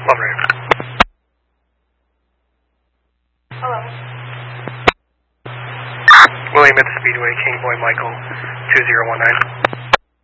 Love radio. Hello. William at the Speedway, King Boy Michael, 2019.